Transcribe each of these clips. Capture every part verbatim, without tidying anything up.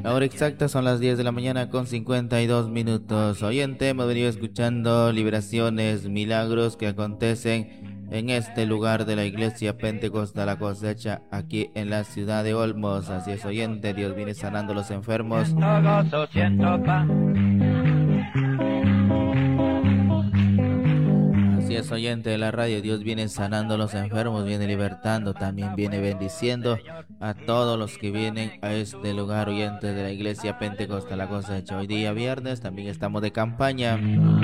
La hora exacta son las diez de la mañana con cincuenta y dos minutos. Oyente, hemos venido escuchando liberaciones, milagros que acontecen en este lugar de la iglesia Pentecostal La Cosecha, aquí en la ciudad de Olmos. Así es, oyente, Dios viene sanando a los enfermos. Así es, oyente de la radio, Dios viene sanando a los enfermos, viene libertando, también viene bendiciendo a todos los que vienen a este lugar, oyente de la iglesia Pentecostal La Cosecha. Hoy día viernes también estamos de campaña.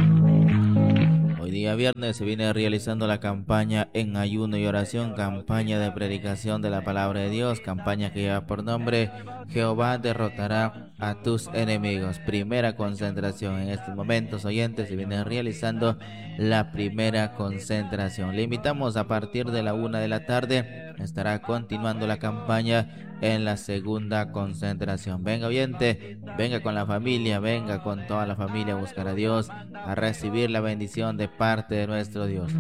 Hoy día viernes se viene realizando la campaña en ayuno y oración, campaña de predicación de la palabra de Dios, campaña que lleva por nombre Jehová derrotará a tus enemigos. Primera concentración en estos momentos, oyentes, se viene realizando la primera concentración. Le invitamos a partir de la una de la tarde, estará continuando la campaña en la segunda concentración. Venga, oyente, venga con la familia, venga con toda la familia a buscar a Dios, a recibir la bendición de parte de nuestro Dios.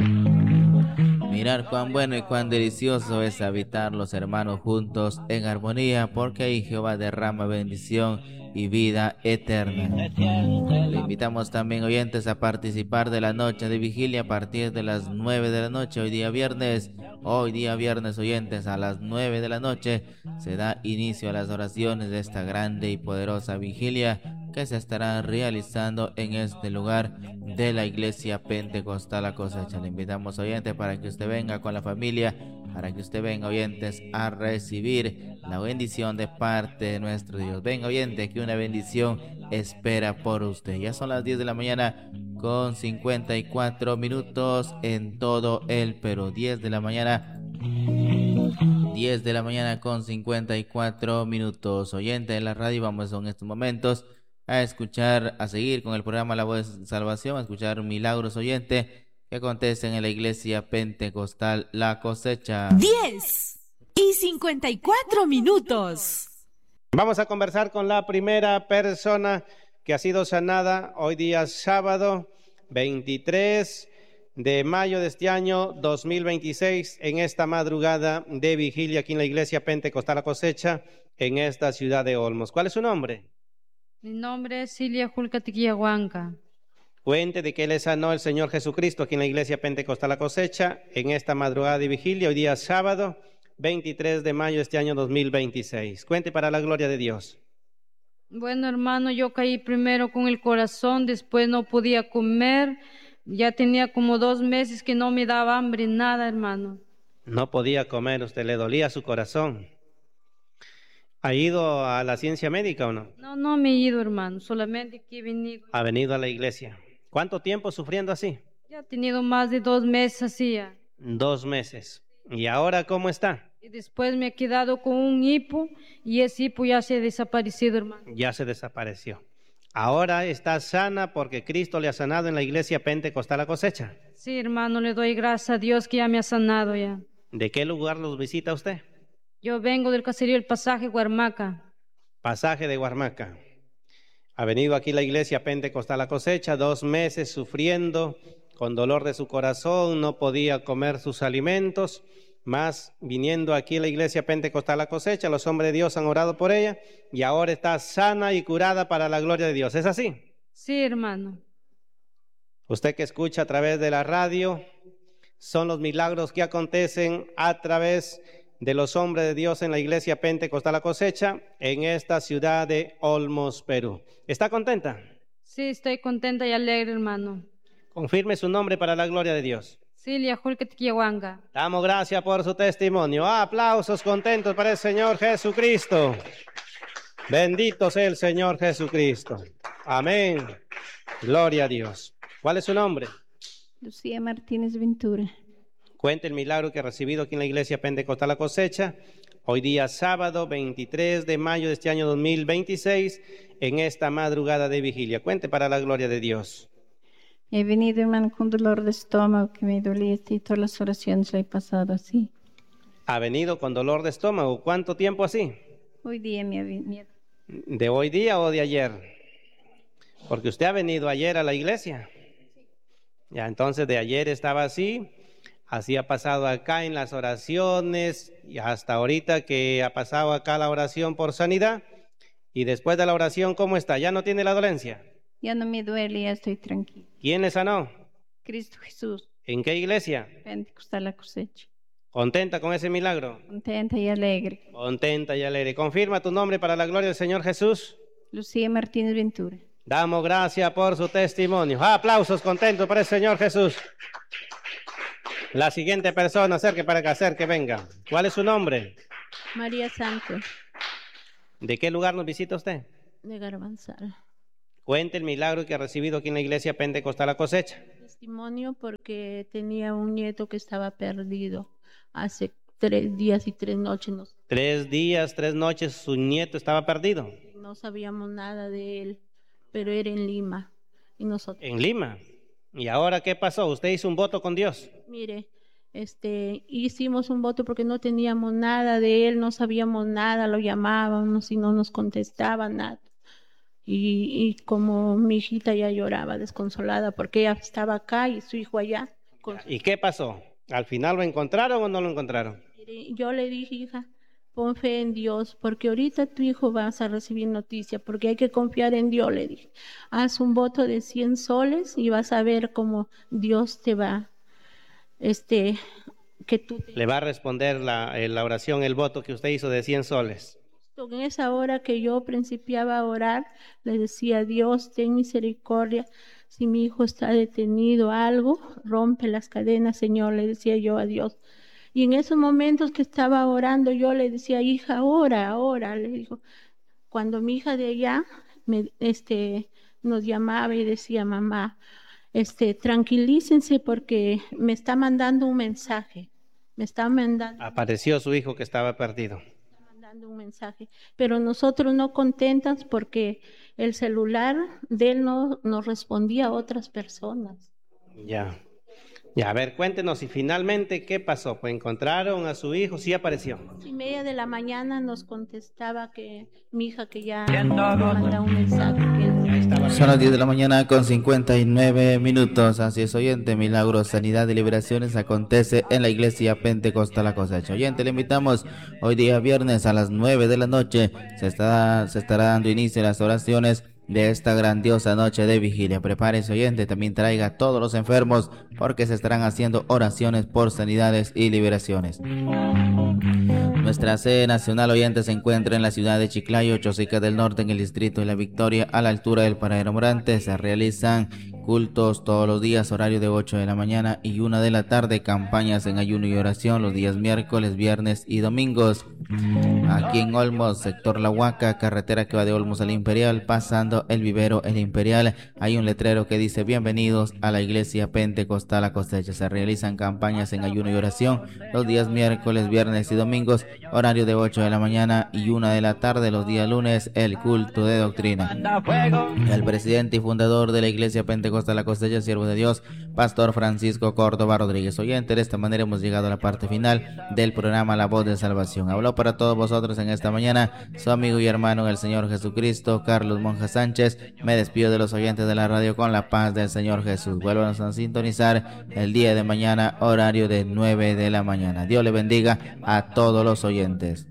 Mirar cuán bueno y cuán delicioso es habitar los hermanos juntos en armonía, porque ahí Jehová derrama bendición y vida eterna. Le invitamos también, oyentes, a participar de la noche de vigilia a partir de las nueve de la noche, hoy día viernes. Hoy día viernes, oyentes, a las nueve de la noche se da inicio a las oraciones de esta grande y poderosa vigilia que se estará realizando en este lugar de la iglesia Pentecostal La Cosecha. Le invitamos, oyentes, para que usted venga con la familia, para que usted venga, oyentes, a recibir la bendición de parte de nuestro Dios. Venga, oyente, que una bendición espera por usted. Ya son las diez de la mañana con cincuenta y cuatro minutos en todo el Perú. diez de la mañana diez de la mañana con cincuenta y cuatro minutos. Oyente de la radio, vamos en estos momentos a escuchar, a seguir con el programa La Voz de Salvación, a escuchar milagros, oyente, que acontecen en la iglesia Pentecostal La Cosecha. diez y cincuenta y cuatro minutos. Vamos a conversar con la primera persona que ha sido sanada hoy día sábado veintitrés de mayo de este año dos mil veintiséis, en esta madrugada de vigilia aquí en la iglesia Pentecostal La Cosecha, en esta ciudad de Olmos. ¿Cuál es su nombre? Mi nombre es Cilia Julcatiquiahuanca. Cuente de que le sanó el Señor Jesucristo aquí en la iglesia Pentecostal La Cosecha, en esta madrugada de vigilia, hoy día sábado veintitrés de mayo de este año dos mil veintiséis. Cuente para la gloria de Dios. Bueno, hermano, yo caí primero con el corazón, después no podía comer, ya tenía como dos meses que no me daba hambre, nada, hermano. No podía comer, usted le dolía su corazón. ¿Ha ido a la ciencia médica o no? No, no me he ido, hermano, solamente que he venido. Ha venido a la iglesia. ¿Cuánto tiempo sufriendo así? Ya he tenido más de dos meses así ya. Dos meses. ¿Y ahora cómo está? Y después me he quedado con un hipo y ese hipo ya se ha desaparecido, hermano. Ya se desapareció. Ahora está sana porque Cristo le ha sanado en la iglesia Pentecostal La Cosecha. Sí, hermano, le doy gracias a Dios que ya me ha sanado ya. ¿De qué lugar los visita usted? Yo vengo del caserío El Pasaje, Huarmaca. Pasaje de Huarmaca. Ha venido aquí a la iglesia Pentecostal La Cosecha, dos meses sufriendo, con dolor de su corazón, no podía comer sus alimentos, más viniendo aquí a la iglesia Pentecostal La Cosecha, los hombres de Dios han orado por ella y ahora está sana y curada para la gloria de Dios. ¿Es así? Sí, hermano. Usted que escucha a través de la radio, son los milagros que acontecen a través de los hombres de Dios en la iglesia Pentecostal La Cosecha, en esta ciudad de Olmos, Perú. ¿Está contenta? Sí, estoy contenta y alegre, hermano. Confirme su nombre para la gloria de Dios. Cilia Julcatiquiahuanca. Damos gracias por su testimonio. Aplausos contentos para el Señor Jesucristo. Bendito sea el Señor Jesucristo. Amén. Gloria a Dios. ¿Cuál es su nombre? Lucía Martínez Ventura. Cuente el milagro que ha recibido aquí en la iglesia Pentecostal La Cosecha, hoy día sábado veintitrés de mayo de este año dos mil veintiséis, en esta madrugada de vigilia. Cuente para la gloria de Dios. He venido, hermano, con dolor de estómago que me dolía y todas las oraciones le he pasado así. ¿Ha venido con dolor de estómago? ¿Cuánto tiempo así? Hoy día me ha venido. ¿De hoy día o de ayer? Porque usted ha venido ayer a la iglesia. Ya, entonces de ayer estaba así. Así ha pasado acá en las oraciones y hasta ahorita que ha pasado acá la oración por sanidad Y después de la oración, ¿cómo está? ¿Ya no tiene la dolencia? Ya no me duele, ya estoy tranquila. ¿Quién le sanó? Cristo Jesús, ¿En qué iglesia? Pentecostal La Cosecha. ¿Contenta con ese milagro? Contenta y alegre. Contenta y alegre. Confirma tu nombre para la gloria del Señor Jesús. Lucía Martínez Ventura. Damos gracias por su testimonio. Ah, aplausos contentos para el Señor Jesús. La siguiente persona, acerque para que acerque, venga. ¿Cuál es su nombre? María Santos, ¿De qué lugar nos visita usted? de Garbanzal. Cuente el milagro que ha recibido aquí en la iglesia Pentecostal La Cosecha. Testimonio porque tenía un nieto que estaba perdido hace tres días y tres noches. No, Tres días, tres noches, su nieto estaba perdido. no sabíamos nada de él, pero era en Lima. Y nosotros, En Lima. ¿Y ahora qué pasó? ¿Usted hizo un voto con Dios? mire, este, hicimos un voto porque no teníamos nada de él, no sabíamos nada, lo llamábamos y no nos contestaba nada. Y, y como mi hijita ya lloraba desconsolada porque ella estaba acá y su hijo allá. Con... ¿Y qué pasó? ¿Al final lo encontraron o no lo encontraron? Mire, yo le dije, hija, pon fe en Dios, porque ahorita tu hijo vas a recibir noticia, porque hay que confiar en Dios, le dije. Haz un voto de cien soles y vas a ver cómo Dios te va, este, que tú... Te... Le va a responder la, la oración, el voto que usted hizo de cien soles. En esa hora que yo principiaba a orar, le decía, Dios, ten misericordia, si mi hijo está detenido algo, rompe las cadenas, Señor, le decía yo a Dios. Y en esos momentos que estaba orando, yo le decía, hija, ora, ora, le digo. Cuando mi hija de allá me, este, nos llamaba y decía, mamá, este, tranquilícense porque me está mandando un mensaje, me está mandando... Apareció su hijo que estaba perdido. un mensaje, pero nosotros no contentas porque el celular de él no nos respondía a otras personas. Ya, ya, a ver, cuéntenos y finalmente qué pasó, pues encontraron a su hijo, sí apareció. Y media de la mañana nos contestaba que mi hija que ya manda un mensaje. Que... Son las diez de la mañana con cincuenta y nueve minutos, así es oyente, milagros, sanidad y liberaciones acontece en la iglesia Pentecostal La Cosecha. Oyente, le invitamos hoy día viernes a las nueve de la noche, se está, se estará dando inicio a las oraciones de esta grandiosa noche de vigilia. Prepárese oyente, también traiga a todos los enfermos porque se estarán haciendo oraciones por sanidades y liberaciones. Nuestra sede nacional oyente se encuentra en la ciudad de Chiclayo, Chosica del Norte, en el distrito de La Victoria, a la altura del Paradero Morante. Se realizan cultos todos los días, horario de ocho de la mañana y una de la tarde, campañas en ayuno y oración los días miércoles, viernes y domingos. Aquí en Olmos, sector La Huaca, carretera que va de Olmos al Imperial, pasando el vivero El Imperial, hay un letrero que dice bienvenidos a la iglesia Pentecostal La Cosecha. Se realizan campañas en ayuno y oración los días miércoles, viernes y domingos, horario de ocho de la mañana y una de la tarde, los días lunes, el culto de doctrina. El presidente y fundador de la iglesia Pentecostal La Cosecha, siervo de Dios, Pastor Francisco Córdoba Rodríguez. Oyente, de esta manera hemos llegado a la parte final del programa La Voz de Salvación. Habló para todos vosotros en esta mañana su amigo y hermano en el Señor Jesucristo, Carlos Monja Sánchez. Me despido de los oyentes de la radio con la paz del Señor Jesús. Vuelvan a sintonizar el día de mañana, horario de nueve de la mañana. Dios le bendiga a todos los oyentes.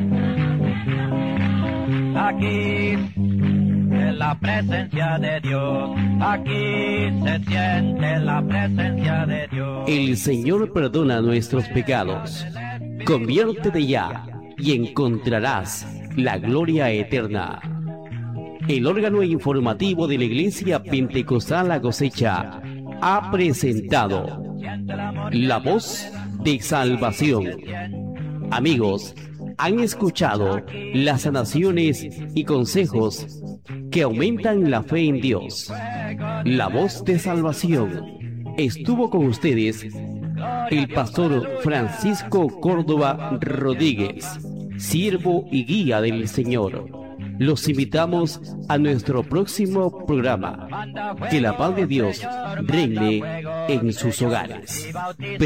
Aquí en la presencia de Dios, aquí se siente la presencia de Dios. El Señor perdona nuestros pecados. Conviértete ya y encontrarás la gloria eterna. El órgano informativo de la Iglesia Pentecostal La Cosecha ha presentado La Voz de Salvación. Amigos, han escuchado las sanaciones y consejos que aumentan la fe en Dios. La Voz de Salvación. Estuvo con ustedes el pastor Francisco Córdoba Rodríguez, siervo y guía del Señor. Los invitamos a nuestro próximo programa. Que la paz de Dios reine en sus hogares.